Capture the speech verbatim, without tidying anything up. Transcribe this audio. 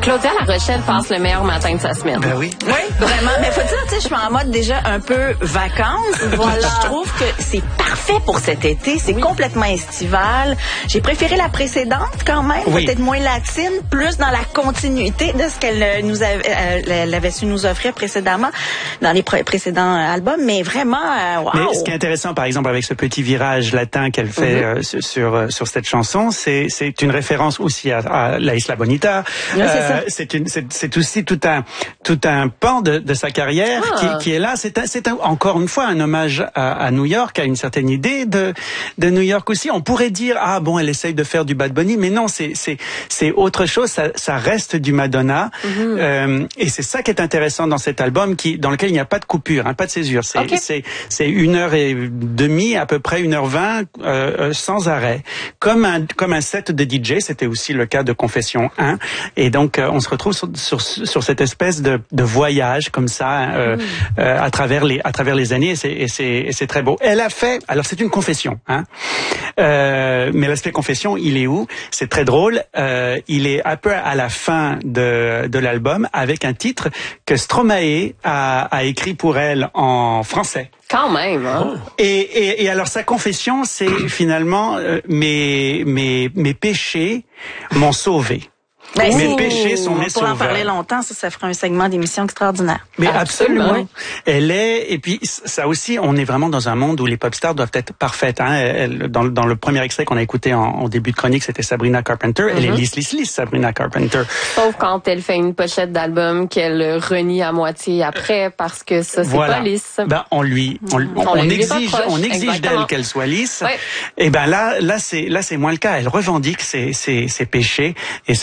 Claudia La Rochelle passe le meilleur matin de sa semaine. Ben oui. Oui, vraiment. Mais faut dire, tu sais, je suis en mode déjà un peu vacances. Voilà. Je trouve que c'est parfait pour cet été. C'est oui. complètement estival. J'ai préféré la précédente quand même, oui. peut-être moins latine, plus dans la continuité de ce qu'elle nous avait, elle avait su nous offrir précédemment dans les pré- précédents albums. Mais vraiment, euh, wow. Mais ce qui est intéressant, par exemple, avec ce petit virage latin qu'elle fait mm-hmm. euh, sur, sur sur cette chanson, c'est c'est une référence aussi à, à La Isla Bonita. Oui, c'est euh, ça. C'est une c'est, c'est aussi tout un tout un pan de, de sa carrière ah. qui, qui est là. C'est un, c'est un, encore une fois un hommage à, à New York, à une certaine idée de de New York aussi. On pourrait dire ah bon, elle essaye de faire du Bad Bunny, mais non, c'est c'est c'est autre chose. Ça, ça reste du Madonna mm-hmm. euh, et c'est ça qui est intéressant dans cet album, qui dans lequel il n'y a pas de coupure, hein, pas de césure. C'est okay. c'est c'est une heure et demie à peu près, une heure vingt euh, sans arrêt, comme un comme un set de D J. C'était aussi le cas de Confession un, et donc euh, on se retrouve sur, sur sur cette espèce de de voyage comme ça euh, mmh. euh, à travers les à travers les années, et c'est et c'est et c'est très beau. Elle a fait, alors c'est une confession, hein, euh, mais l'aspect confession, il est où? C'est très drôle. Euh, il est un peu à la fin de de l'album avec un titre que Stromae a a écrit pour elle en français. Quand même, hein? Et, et, et alors sa confession, c'est finalement euh, mes mes mes péchés m'ont sauvé. Ben, mes oh, péchés sont mes sauveurs. Pour en parler longtemps, ça, ça ferait un segment d'émission extraordinaire. Mais absolument. absolument. Elle est, et puis ça aussi, on est vraiment dans un monde où les pop stars doivent être parfaites. Hein. Elle, dans, dans le premier extrait qu'on a écouté en, en début de chronique, c'était Sabrina Carpenter. Elle mm-hmm. est lisse, lisse, lisse, Sabrina Carpenter. Sauf quand elle fait une pochette d'album qu'elle renie à moitié après, parce que ça, c'est voilà. pas lisse. Ben, on lui, on, on, on, on exige, on exige d'elle qu'elle soit lisse. Ouais. Et ben là, là, c'est, là, c'est moins le cas. Elle revendique ses, ses, ses péchés. Et